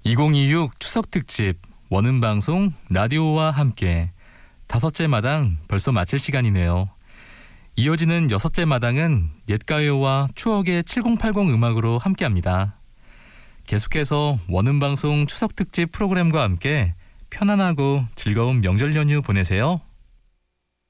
2026 추석특집 원음방송 라디오와 함께 5째 마당 벌써 마칠 시간이네요. 이어지는 6째 마당은 옛가요와 추억의 7080 음악으로 함께합니다. 계속해서 원음방송 추석특집 프로그램과 함께 편안하고 즐거운 명절 연휴 보내세요.